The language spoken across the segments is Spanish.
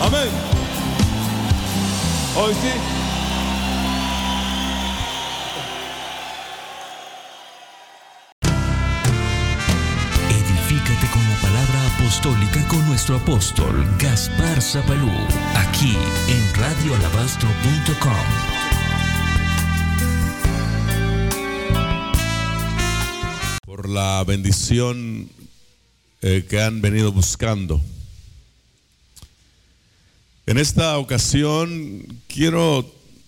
Amén. Hoy sí. Edifícate con la palabra apostólica con nuestro apóstol Gaspar Zapalú, aquí en radioalabastro.com. Por la bendición que han venido buscando. En esta ocasión quiero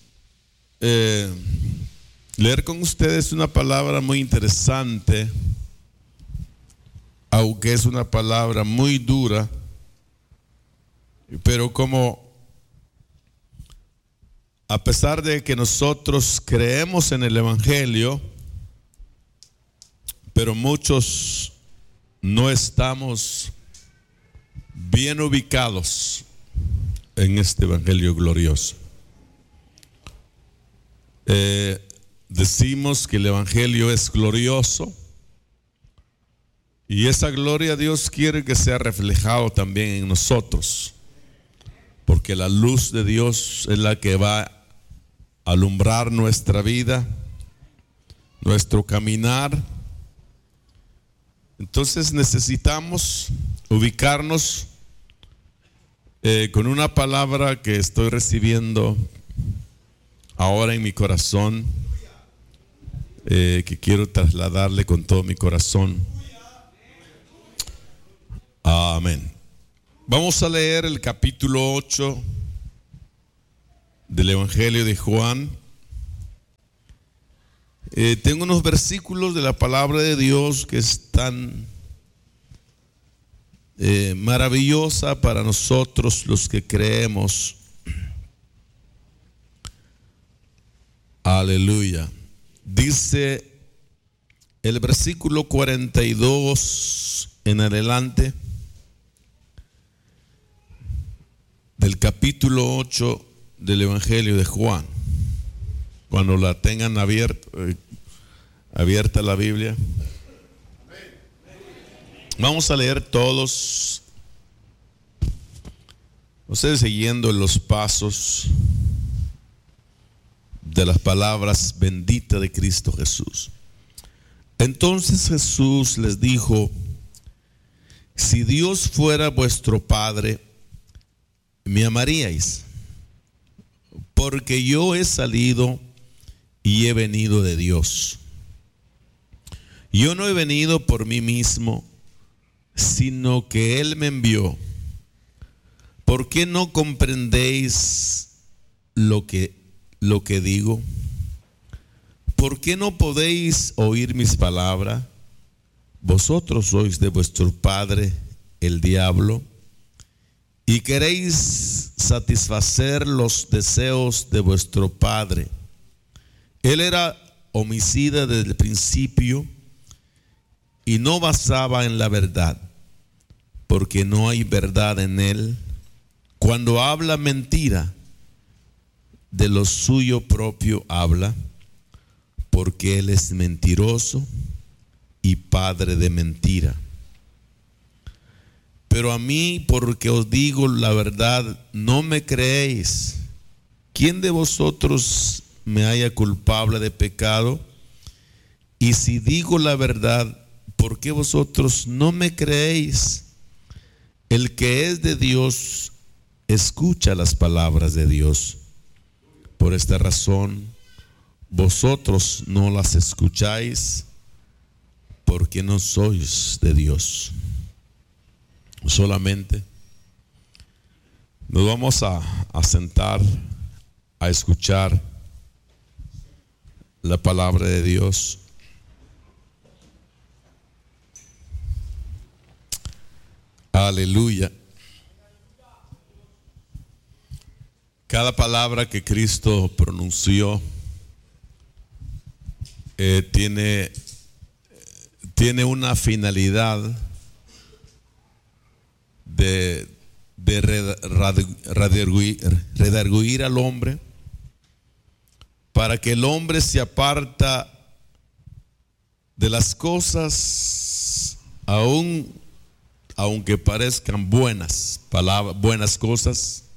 leer con ustedes una palabra muy interesante, aunque es una palabra muy dura, pero como a pesar de que nosotros creemos en el Evangelio, pero muchos no estamos bien ubicados en este Evangelio glorioso. Decimos que el Evangelio es glorioso y esa gloria Dios quiere que sea reflejado también en nosotros, porque la luz de Dios es la que va a alumbrar nuestra vida, nuestro caminar. Entonces necesitamos ubicarnos con una palabra que estoy recibiendo ahora en mi corazón, que quiero trasladarle con todo mi corazón. Amén. Vamos a leer el capítulo 8 del Evangelio de Juan. Tengo unos versículos de la palabra de Dios que están maravillosa para nosotros los que creemos. Aleluya. Dice el versículo 42 en adelante del capítulo 8 del Evangelio de Juan. Cuando la tengan abierta la Biblia, vamos a leer todos, ustedes siguiendo los pasos de las palabras benditas de Cristo Jesús. Entonces Jesús les dijo: si Dios fuera vuestro Padre, me amaríais, porque yo he salido y he venido de Dios. Yo no he venido por mí mismo, sino que Él me envió. ¿Por qué no comprendéis lo que digo? ¿Por qué no podéis oír mis palabras? Vosotros sois de vuestro padre el diablo, y queréis satisfacer los deseos de vuestro padre. Él era homicida desde el principio y no basaba en la verdad, porque no hay verdad en él. Cuando habla mentira, de lo suyo propio habla, porque él es mentiroso y padre de mentira. Pero a mí, porque os digo la verdad, no me creéis. ¿Quién de vosotros me haya culpable de pecado? Y si digo la verdad, ¿por qué vosotros no me creéis? El que es de Dios escucha las palabras de Dios. Por esta razón, vosotros no las escucháis, porque no sois de Dios. Solamente nos vamos a sentar a escuchar la palabra de Dios. Aleluya. Cada palabra que Cristo pronunció tiene una finalidad de redarguir al hombre, para que el hombre se aparta de las cosas, aunque parezcan buenas cosas,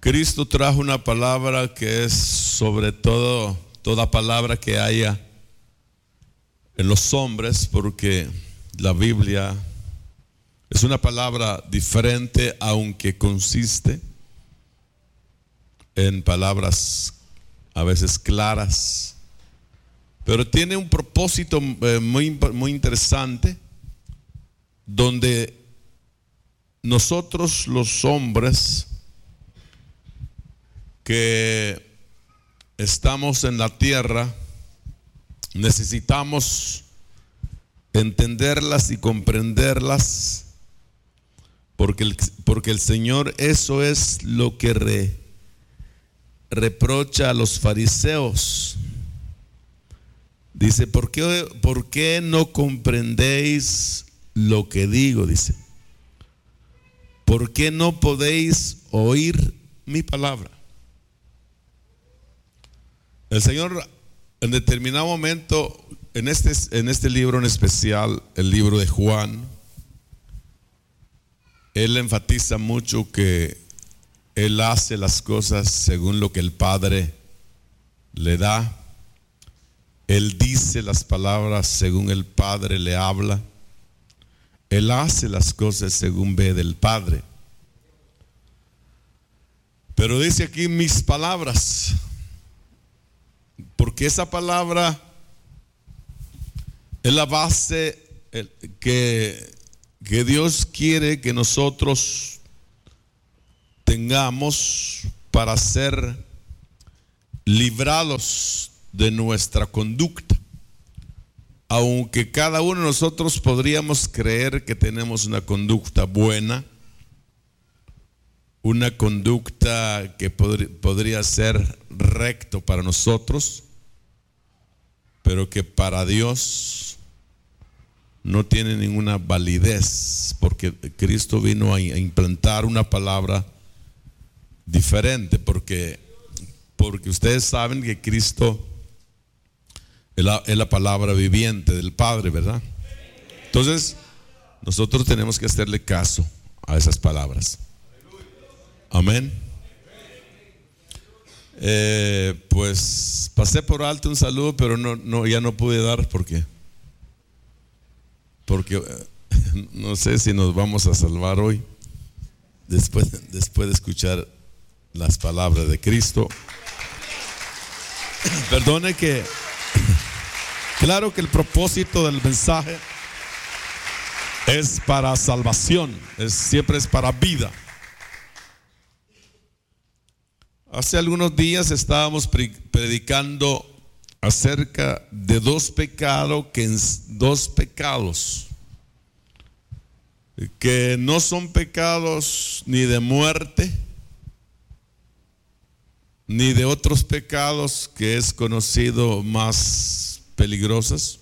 Cristo trajo una palabra que es sobre todo, toda palabra que haya en los hombres, porque la Biblia es una palabra diferente, aunque consiste en palabras a veces claras, pero tiene un propósito muy interesante, donde nosotros los hombres que estamos en la tierra necesitamos entenderlas y comprenderlas, porque el Señor eso es lo que reprocha a los fariseos. Dice, ¿por qué no comprendéis lo que digo? Dice, ¿por qué no podéis oír mi palabra? El Señor en determinado momento, en este libro en especial, el libro de Juan, Él enfatiza mucho que Él hace las cosas según lo que el Padre le da. Él dice las palabras según el Padre le habla. Él hace las cosas según ve del Padre. Pero dice aquí mis palabras, porque esa palabra es la base que Dios quiere que nosotros tengamos para ser librados de nuestra conducta. Aunque cada uno de nosotros podríamos creer que tenemos una conducta buena, una conducta que podría ser recto para nosotros, pero que para Dios no tiene ninguna validez, porque Cristo vino a implantar una palabra diferente, porque ustedes saben que Cristo es la palabra viviente del Padre, ¿verdad? Entonces nosotros tenemos que hacerle caso a esas palabras. Amén. Pues pasé por alto un saludo, pero ya no pude dar porque no sé si nos vamos a salvar hoy después de escuchar las palabras de Cristo. Perdone que claro que el propósito del mensaje es para salvación, siempre es para vida. Hace algunos días estábamos predicando acerca de dos pecados que no son pecados ni de muerte ni de otros pecados que es conocido más peligrosos,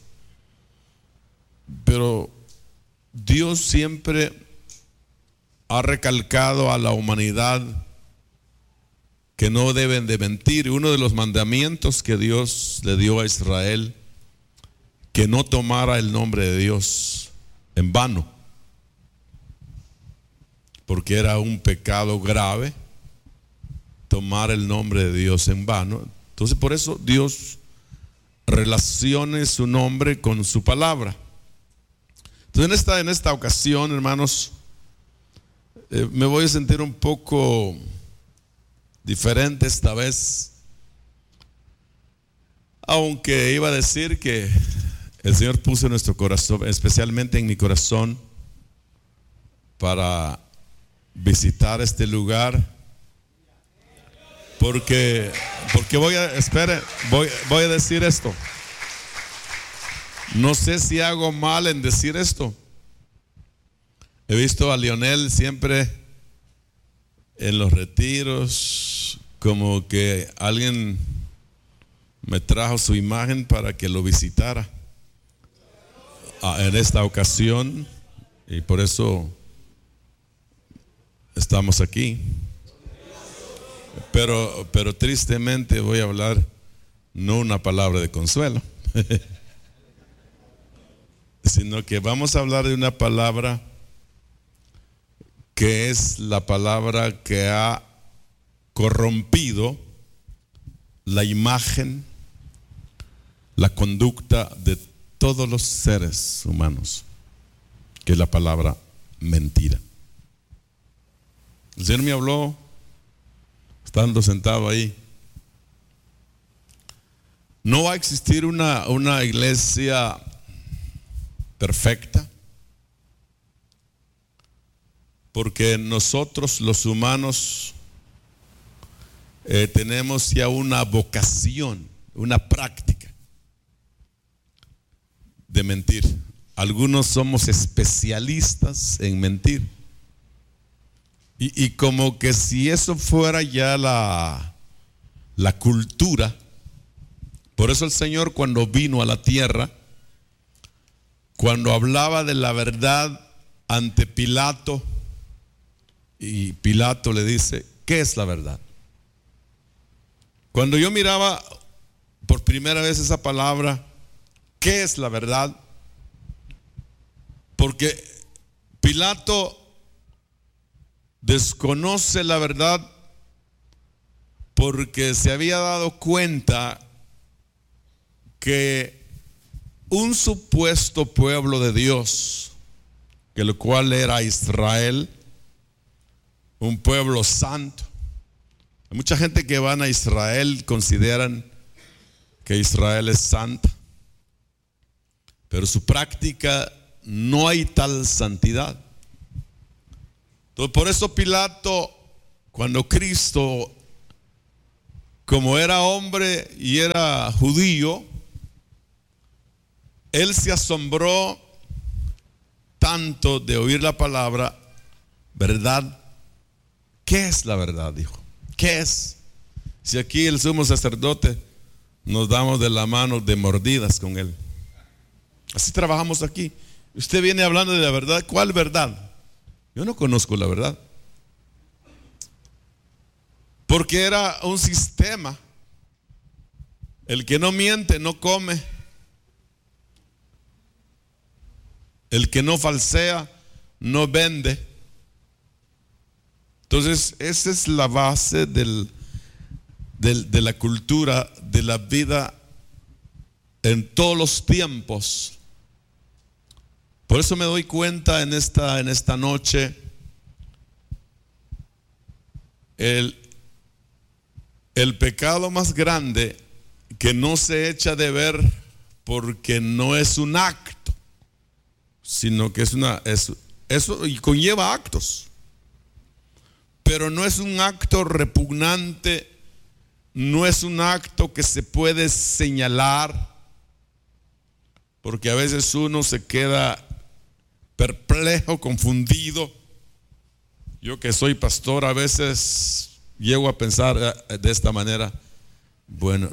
pero Dios siempre ha recalcado a la humanidad que no deben de mentir. Uno de los mandamientos que Dios le dio a Israel, que no tomara el nombre de Dios en vano, porque era un pecado grave tomar el nombre de Dios en vano. Entonces por eso Dios relaciona su nombre con su palabra. Entonces en esta ocasión, hermanos, me voy a sentir un poco diferente esta vez, aunque iba a decir que el Señor puso en nuestro corazón, especialmente en mi corazón, para visitar este lugar, porque voy a decir esto. No sé si hago mal en decir esto. He visto a Lionel siempre en los retiros, como que alguien me trajo su imagen para que lo visitara en esta ocasión, y por eso estamos aquí. Pero tristemente voy a hablar no una palabra de consuelo, sino que vamos a hablar de una palabra que es la palabra que ha corrompido la imagen, la conducta de todos los seres humanos, que es la palabra mentira. El Señor me habló estando sentado ahí. No va a existir una iglesia perfecta, porque nosotros los humanos tenemos ya una vocación, una práctica de mentir. Algunos somos especialistas en mentir. Y como que si eso fuera ya la cultura. Por eso el Señor, cuando vino a la tierra, cuando hablaba de la verdad ante Pilato, y Pilato le dice: ¿qué es la verdad? Cuando yo miraba por primera vez esa palabra, ¿qué es la verdad? Porque Pilato desconoce la verdad porque se había dado cuenta que un supuesto pueblo de Dios, que lo cual era Israel, un pueblo santo. Hay mucha gente que van a Israel, consideran que Israel es santa, pero su práctica no hay tal santidad. Entonces, por eso Pilato, cuando Cristo, como era hombre y era judío, él se asombró tanto de oír la palabra verdad. ¿Qué es la verdad?, dijo. ¿Qué es? Si aquí el sumo sacerdote nos damos de la mano de mordidas con él. Así trabajamos aquí. Usted viene hablando de la verdad. ¿Cuál verdad? Yo no conozco la verdad. Porque era un sistema. El que no miente no come. El que no falsea no vende. Entonces, esa es la base de la cultura, de la vida en todos los tiempos. Por eso me doy cuenta en esta noche, el pecado más grande que no se echa de ver porque no es un acto, sino que eso y conlleva actos. Pero no es un acto repugnante, no es un acto que se puede señalar, porque a veces uno se queda perplejo, confundido. Yo que soy pastor a veces llego a pensar de esta manera: bueno,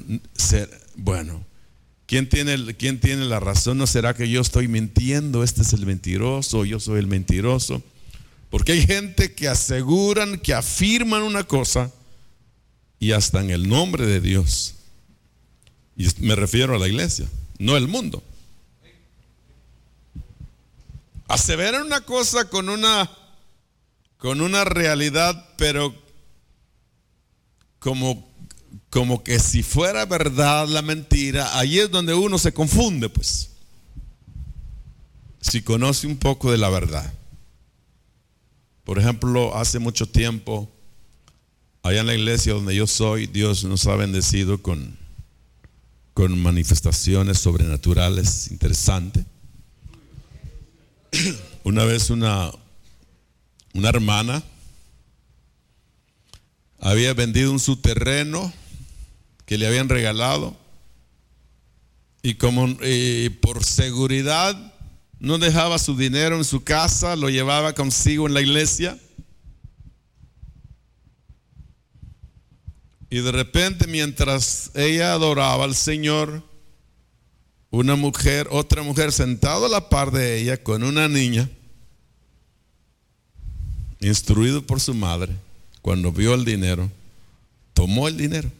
¿quién tiene la razón? ¿No será que yo estoy mintiendo? ¿Este es el mentiroso o yo soy el mentiroso? Porque hay gente que aseguran, que afirman una cosa y hasta en el nombre de Dios, y me refiero a la iglesia, no el mundo, aseveran una cosa con una realidad, pero como que si fuera verdad la mentira. Ahí es donde uno se confunde, pues, si conoce un poco de la verdad. Por ejemplo, hace mucho tiempo, allá en la iglesia donde yo soy, Dios nos ha bendecido con manifestaciones sobrenaturales interesantes. Una vez una hermana había vendido su terreno que le habían regalado, y por seguridad no dejaba su dinero en su casa, lo llevaba consigo en la iglesia. Y de repente, mientras ella adoraba al Señor, otra mujer sentada a la par de ella con una niña, instruido por su madre, cuando vio el dinero, tomó el dinero.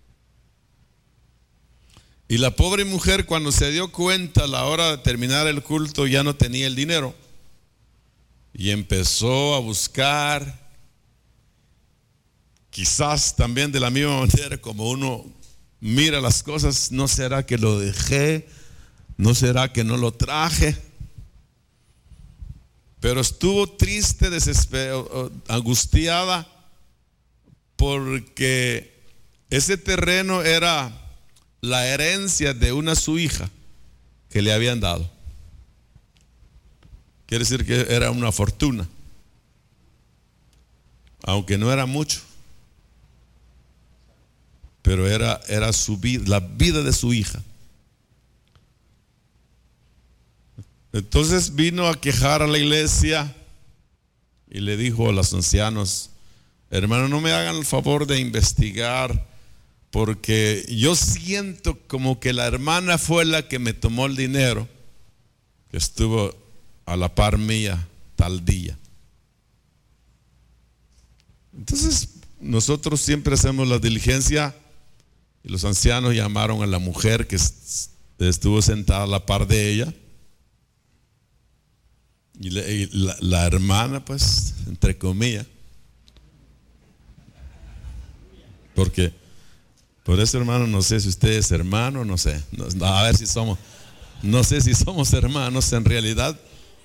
Y la pobre mujer, cuando se dio cuenta a la hora de terminar el culto, ya no tenía el dinero. Y empezó a buscar. quizás también de la misma manera como uno mira las cosas, ¿no será que lo dejé? ¿No será que no lo traje? Pero estuvo triste, desesperada, angustiada, porque ese terreno era la herencia de su hija que le habían dado. Quiere decir que era una fortuna, aunque no era mucho, pero era su vida, la vida de su hija. Entonces vino a quejar a la iglesia y le dijo a los ancianos: hermano, no me hagan el favor de investigar, porque yo siento como que la hermana fue la que me tomó el dinero que estuvo a la par mía tal día. Entonces nosotros siempre hacemos la diligencia, y los ancianos llamaron a la mujer que estuvo sentada a la par de ella, y la hermana, pues, entre comillas, porque por eso, hermano, no sé si usted es hermano, no sé, a ver si somos, no sé si somos hermanos en realidad.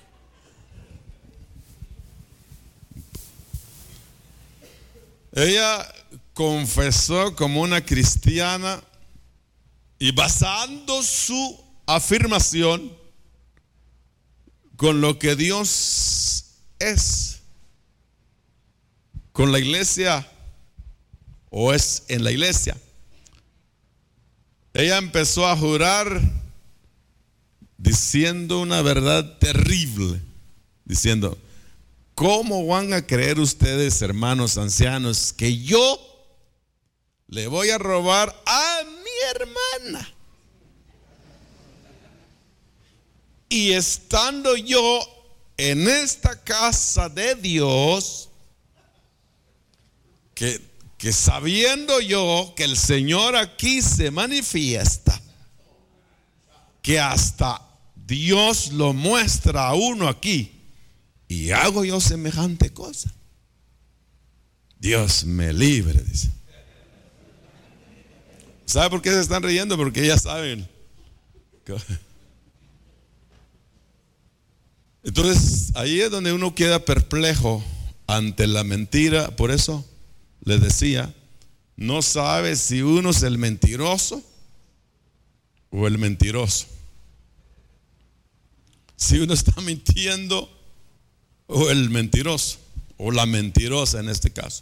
Ella confesó como una cristiana, y basando su afirmación con lo que Dios es, con la iglesia, o es en la iglesia, ella empezó a jurar diciendo una verdad terrible, diciendo: ¿cómo van a creer ustedes, hermanos ancianos, que yo le voy a robar a mi hermana? Y estando yo en esta casa de Dios, que sabiendo yo que el Señor aquí se manifiesta, que hasta Dios lo muestra a uno aquí, y hago yo semejante cosa. Dios me libre, dice. ¿Sabe por qué se están riendo? Porque ya saben. Entonces, ahí es donde uno queda perplejo ante la mentira. Por eso les decía, no sabe si uno es el mentiroso o el mentiroso. Si uno está mintiendo o el mentiroso, o la mentirosa en este caso.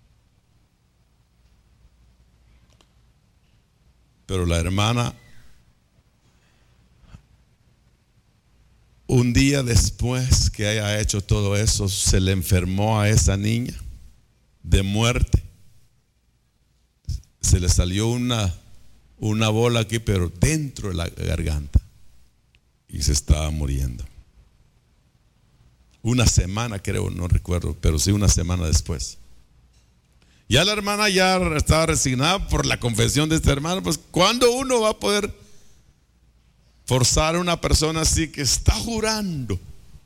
Pero la hermana, un día después que haya hecho todo eso, se le enfermó a esa niña de muerte. Se le salió una bola aquí, pero dentro de la garganta, y se estaba muriendo. Una semana, creo, no recuerdo, pero sí una semana después. Ya la hermana ya estaba resignada por la confesión de esta hermana. Pues, ¿cuándo uno va a poder forzar a una persona así que está jurando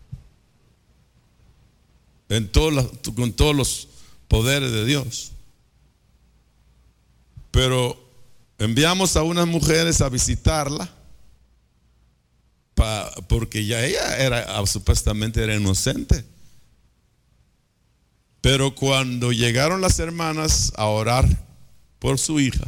con todos los poderes de Dios? Pero enviamos a unas mujeres a visitarla, porque ya ella supuestamente era inocente. Pero cuando llegaron las hermanas a orar por su hija,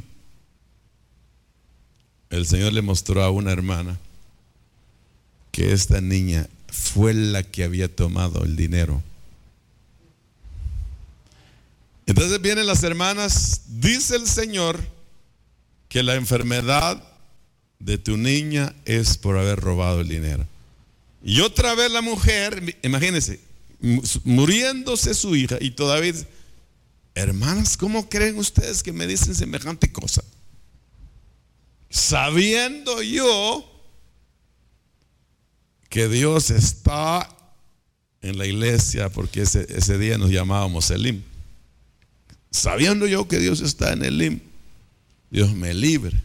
el Señor le mostró a una hermana que esta niña fue la que había tomado el dinero. Entonces vienen las hermanas: dice el Señor que la enfermedad de tu niña es por haber robado el dinero. Y otra vez la mujer, imagínense, muriéndose su hija, y todavía: hermanas, ¿cómo creen ustedes que me dicen semejante cosa? Sabiendo yo que Dios está en la iglesia, porque ese día nos llamábamos Elim. Sabiendo yo que Dios está en Elim, Dios me libre.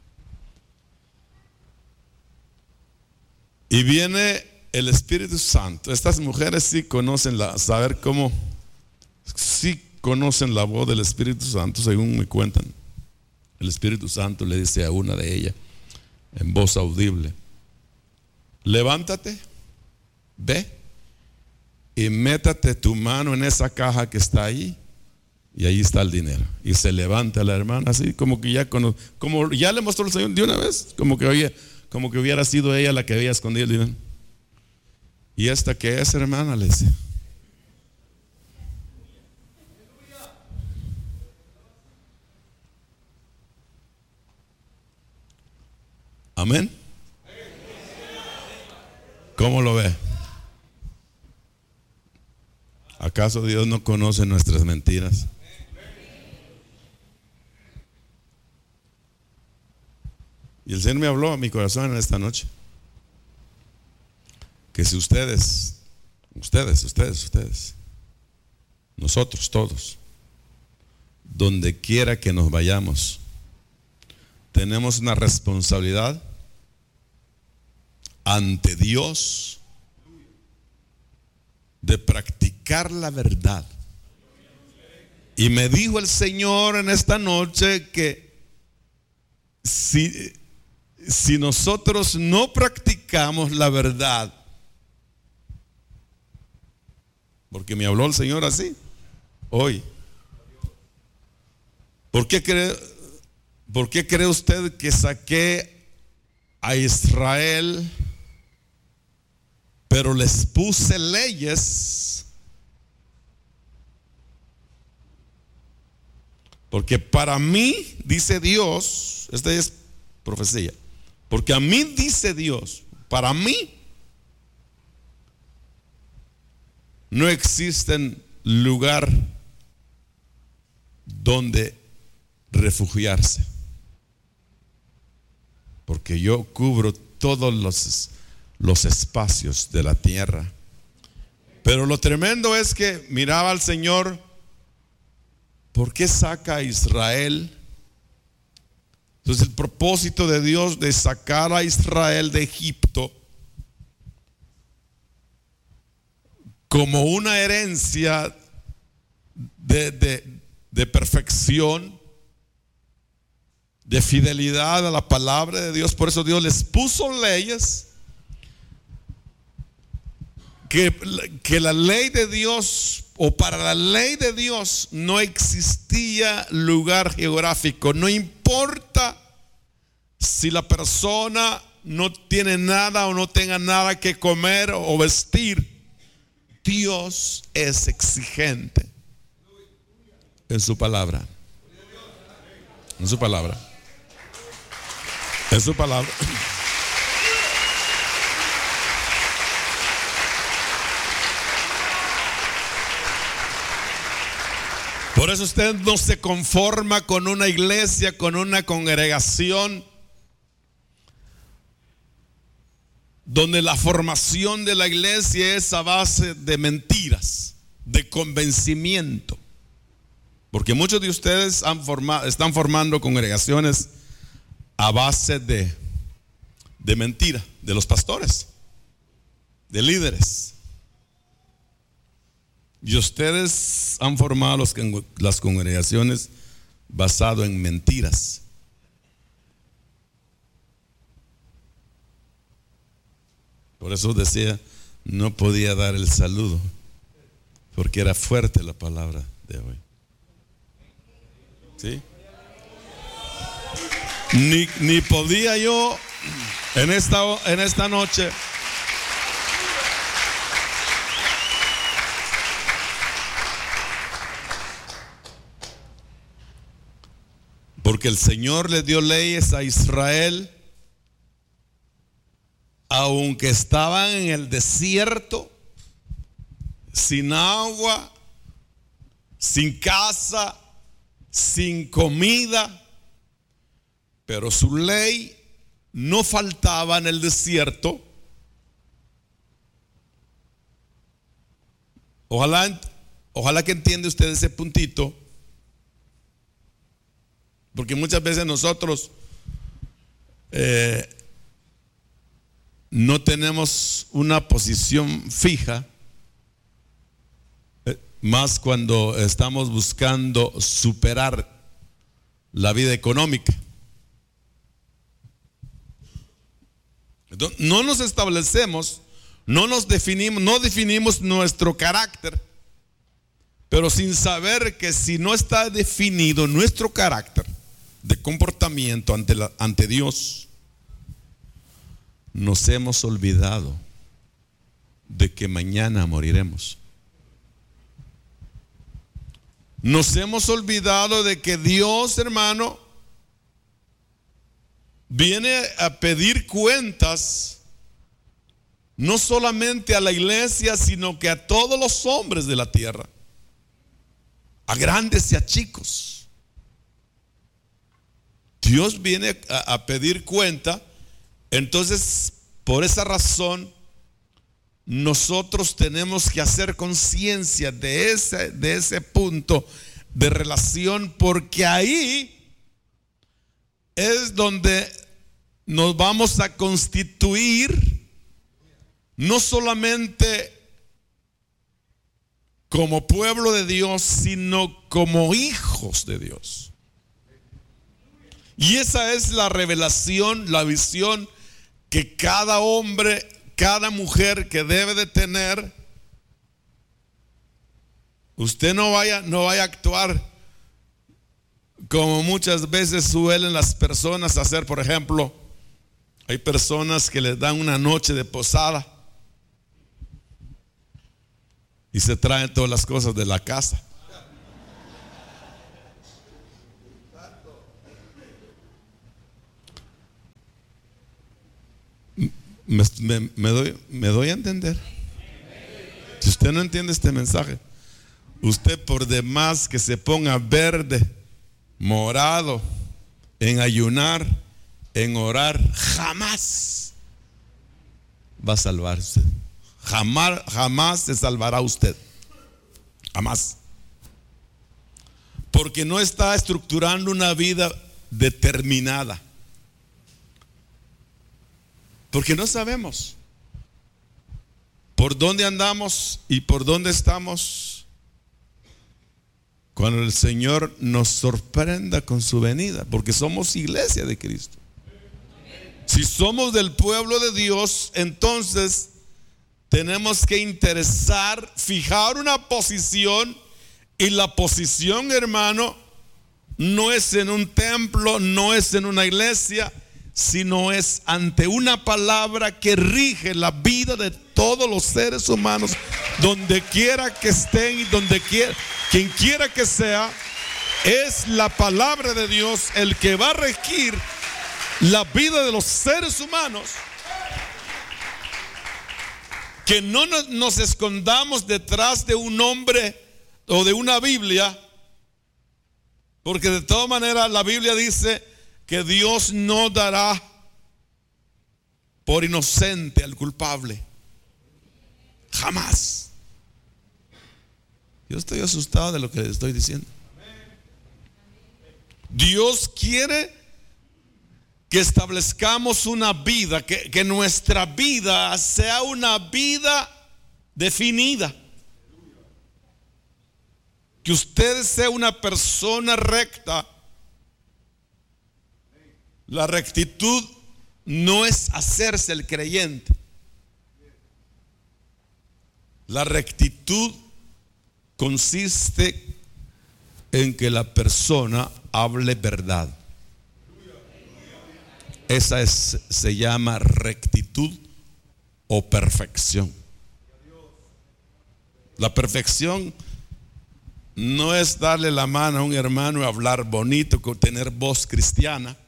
Y viene el Espíritu Santo. Estas mujeres sí conocen saber cómo, sí conocen la voz del Espíritu Santo, según me cuentan. El Espíritu Santo le dice a una de ellas en voz audible: levántate, ve y métate tu mano en esa caja que está ahí, y ahí está el dinero. Y se levanta la hermana así, como que como ya le mostró el Señor de una vez, como que hubiera sido ella la que había escondido el dinero. ¿Y esta qué es, hermana?, le dice. Amén. ¿Cómo lo ve? ¿Acaso Dios no conoce nuestras mentiras? Y el Señor me habló a mi corazón en esta noche, que si ustedes, nosotros todos, donde quiera que nos vayamos, tenemos una responsabilidad ante Dios de practicar la verdad. Y me dijo el Señor en esta noche que si nosotros no practicamos la verdad, porque me habló el Señor así hoy, ¿por qué cree usted que saqué a Israel, pero les puse leyes? Porque para mí, dice Dios, esta es profecía, porque a mí dice Dios, para mí no existe lugar donde refugiarse, porque yo cubro todos los espacios de la tierra. Pero lo tremendo es que miraba al Señor, ¿por qué saca a Israel? Entonces el propósito de Dios de sacar a Israel de Egipto como una herencia de perfección, de fidelidad a la palabra de Dios. Por eso Dios les puso leyes, que la ley de Dios, o para la ley de Dios, no existía lugar geográfico. No importa si la persona no tiene nada o no tenga nada que comer o vestir, Dios es exigente en su palabra. En su palabra. En su palabra. Por eso usted no se conforma con una iglesia, con una congregación donde la formación de la iglesia es a base de mentiras, de convencimiento. Porque muchos de ustedes están formando congregaciones a base de mentira, de los pastores, de líderes. Y ustedes han formado las congregaciones basado en mentiras. Por eso decía, no podía dar el saludo, porque era fuerte la palabra de hoy. ¿Sí? Ni podía yo en esta noche porque el Señor le dio leyes a Israel, aunque estaban en el desierto, sin agua, sin casa, sin comida, pero su ley no faltaba en el desierto. Ojalá que entienda usted ese puntito, porque muchas veces nosotros no tenemos una posición fija. más cuando estamos buscando superar la vida económica. Entonces, no nos establecemos, no definimos nuestro carácter, pero sin saber que si no está definido nuestro carácter de comportamiento ante Dios, nos hemos olvidado de que mañana moriremos. Nos hemos olvidado de que Dios, hermano, viene a pedir cuentas no solamente a la iglesia, sino que a todos los hombres de la tierra, a grandes y a chicos. Dios viene a pedir cuenta. Entonces, por esa razón, nosotros tenemos que hacer conciencia de ese punto de relación, porque ahí es donde nos vamos a constituir, no solamente como pueblo de Dios, sino como hijos de Dios. Y esa es la revelación, la visión que cada hombre, cada mujer que debe de tener. Usted no vaya a actuar como muchas veces suelen las personas hacer. Por ejemplo, hay personas que les dan una noche de posada y se traen todas las cosas de la casa. Me doy a entender. Si usted no entiende este mensaje, usted por demás que se ponga verde, morado, en ayunar, en orar, jamás va a salvarse. Jamás se salvará usted. Jamás. Porque no está estructurando una vida determinada. Porque no sabemos por dónde andamos y por dónde estamos cuando el Señor nos sorprenda con su venida, porque somos iglesia de Cristo. Si somos del pueblo de Dios, entonces tenemos que fijar una posición, y la posición, hermano, no es en un templo, no es en una iglesia, sino es ante una palabra que rige la vida de todos los seres humanos, donde quiera que estén y quien quiera que sea. Es la palabra de Dios el que va a regir la vida de los seres humanos. Que no nos escondamos detrás de un hombre o de una Biblia, porque de todas maneras la Biblia dice que Dios no dará por inocente al culpable. Jamás. Yo estoy asustado de lo que les estoy diciendo. Dios quiere que establezcamos una vida, que nuestra vida sea una vida definida. Que usted sea una persona recta. La rectitud no es hacerse el creyente. La rectitud consiste en que la persona hable verdad. Esa se llama rectitud o perfección. La perfección no es darle la mano a un hermano y hablar bonito, tener voz cristiana.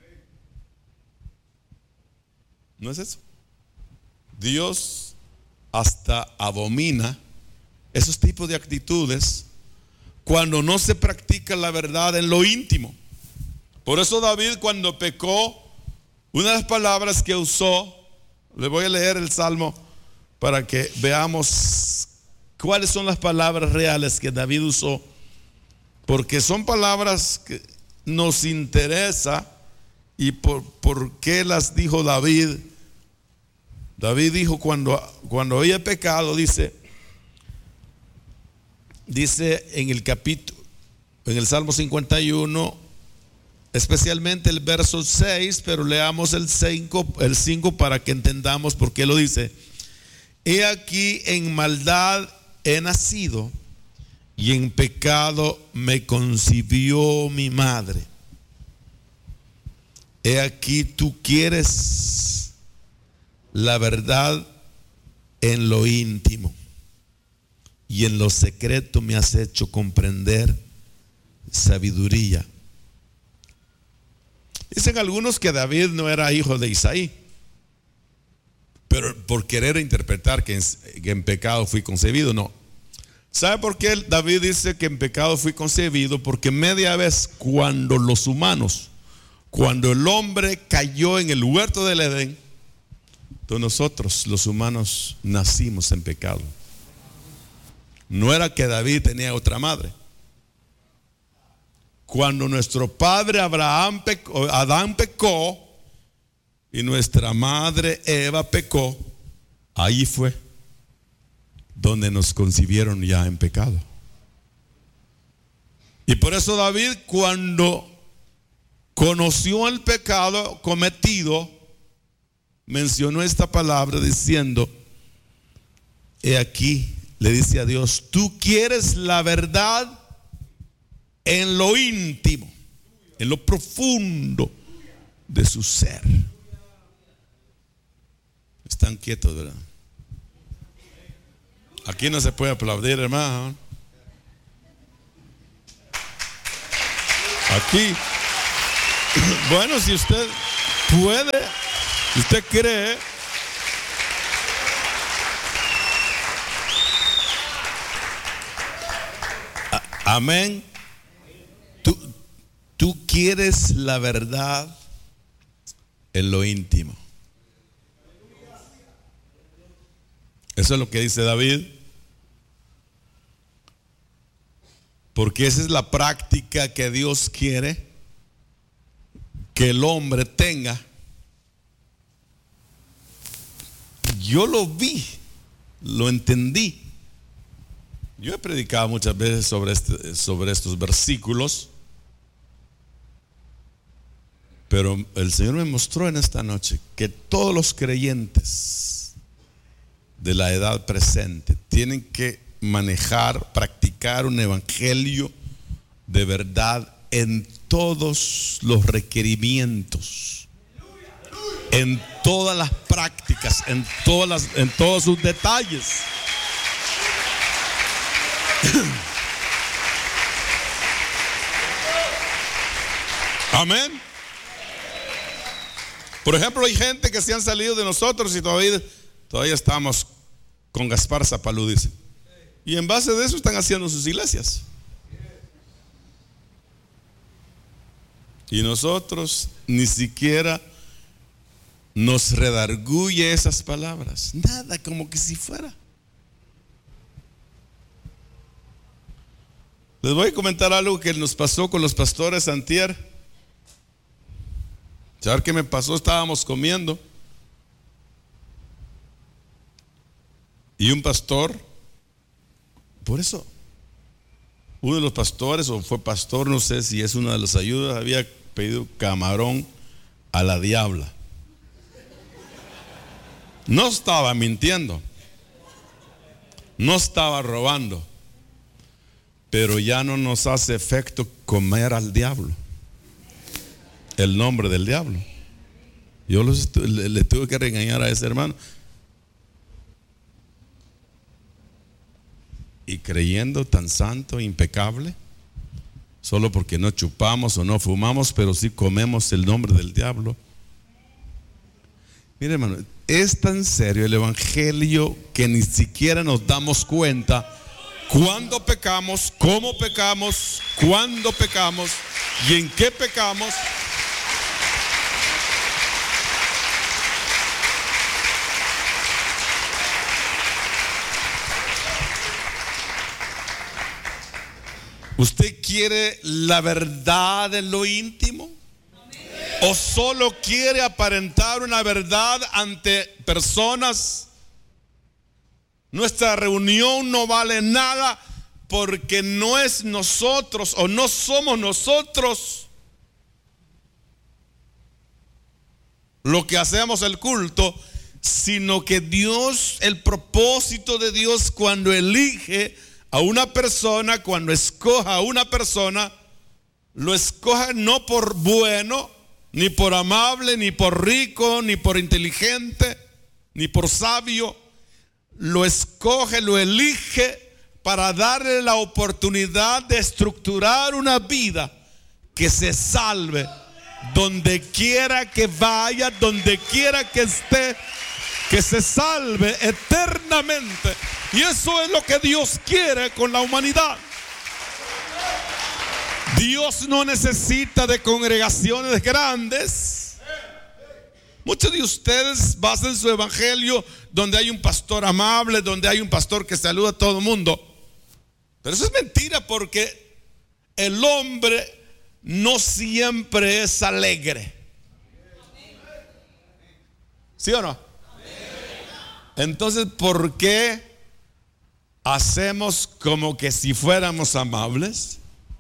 No es eso. Dios hasta abomina esos tipos de actitudes cuando no se practica la verdad en lo íntimo. Por eso David, cuando pecó, una de las palabras que usó, le voy a leer el Salmo para que veamos cuáles son las palabras reales que David usó, porque son palabras que nos interesa. ¿Y por qué las dijo David? David dijo cuando había pecado, dice: dice en el Salmo 51, especialmente el verso 6, pero leamos el 5 para que entendamos por qué lo dice. He aquí, en maldad he nacido, y en pecado me concibió mi madre. He aquí, tú quieres la verdad en lo íntimo, y en lo secreto me has hecho comprender sabiduría. Dicen algunos que David no era hijo de Isaí, pero por querer interpretar que en pecado fui concebido, no. ¿Sabe por qué David dice que en pecado fui concebido? Porque media vez cuando el hombre cayó en el huerto del Edén, entonces nosotros los humanos nacimos en pecado. No era que David tenía otra madre. Cuando nuestro padre Adán pecó y nuestra madre Eva pecó, ahí fue donde nos concibieron ya en pecado. Y por eso David, cuando conoció el pecado cometido, mencionó esta palabra diciendo: he aquí, le dice a Dios, tú quieres la verdad en lo íntimo, en lo profundo de su ser. Están quietos, ¿verdad? Aquí no se puede aplaudir, hermano. Aquí, bueno, si usted puede, si usted cree, amén. Tú quieres la verdad en lo íntimo. Eso es lo que dice David. Porque esa es la práctica que Dios quiere que el hombre tenga. Yo lo vi, lo entendí. Yo he predicado muchas veces sobre estos versículos, pero el Señor me mostró en esta noche que todos los creyentes de la edad presente tienen que practicar un evangelio de verdad en todos los requerimientos, en todas las prácticas, en todos sus detalles. Amén. Por ejemplo, hay gente que se han salido de nosotros y todavía estamos con Gaspar Zapalú, dice. Y en base de eso están haciendo sus iglesias. Y nosotros ni siquiera nos redarguye esas palabras. Nada, como que si fuera. Les voy a comentar algo que nos pasó con los pastores antier. ¿Saben qué me pasó? Estábamos comiendo y un pastor, por eso uno de los pastores, o fue pastor, no sé si es una de las ayudas, había pedido camarón a la diabla. No estaba mintiendo, no estaba robando, pero ya no nos hace efecto comer al diablo, el nombre del diablo. Yo le tuve que regañar a ese hermano. Y creyendo tan santo, impecable, solo porque no chupamos o no fumamos, pero sí comemos el nombre del diablo. Mire, hermano, es tan serio el evangelio que ni siquiera nos damos cuenta cuándo pecamos, cómo pecamos, cuándo pecamos y en qué pecamos. ¿Usted quiere la verdad en lo íntimo? ¿O solo quiere aparentar una verdad ante personas? Nuestra reunión no vale nada porque no es nosotros o no somos nosotros lo que hacemos el culto, sino que Dios, el propósito de Dios cuando elige a una persona, cuando escoja a una persona, lo escoge no por bueno, ni por amable, ni por rico, ni por inteligente, ni por sabio. Lo escoge, lo elige para darle la oportunidad de estructurar una vida que se salve donde quiera que vaya, donde quiera que esté, que se salve eternamente. Y eso es lo que Dios quiere con la humanidad. Dios no necesita de congregaciones grandes. Muchos de ustedes basan su evangelio donde hay un pastor amable, donde hay un pastor que saluda a todo el mundo. Pero eso es mentira, porque el hombre no siempre es alegre. ¿Sí o no? Entonces, ¿por qué hacemos como que si fuéramos amables?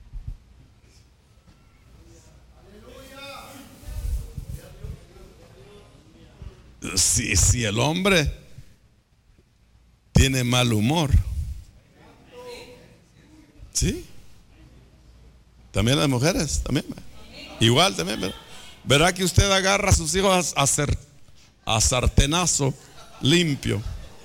Si el hombre tiene mal humor, ¿sí? También las mujeres, también. Igual también, verá que usted agarra a sus hijos a sartenazo limpio.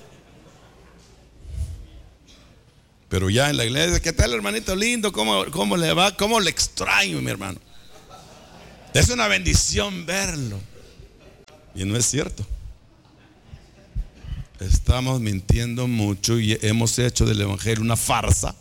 Pero ya en la iglesia, ¿qué tal, hermanito lindo? ¿Cómo le va? ¿Cómo le extraño, mi hermano? Es una bendición verlo. Y no es cierto. Estamos mintiendo mucho y hemos hecho del evangelio una farsa.